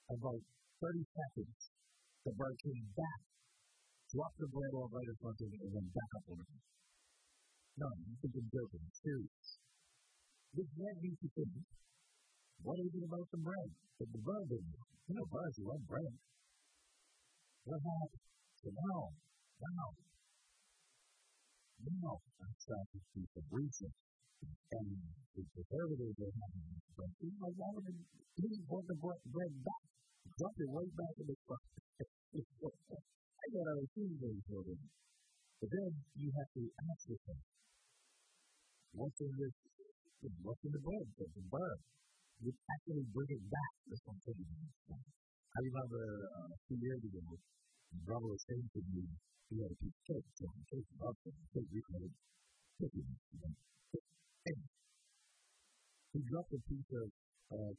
About 30 seconds, the bird came back, dropped the bread off right in front of me, and then back up on it. No, you think I'm joking. Serious. This man used to think, what is it about the bread? But the bird didn't know. You know, birds love bread. What happened? So now, I started to do some research. And the conservatives are having this, but you know, why would he want the bread back? Drop it right back in the front. I got other things for them. But then you have to ask yourself, what's in this? What's in the bread? It's a bird. You actually bring it back. That's what I'm saying. I remember a few years ago, my brother was saying to me, he had a piece of cake, so the cake was up, and the cake we had cookies. And he dropped a piece of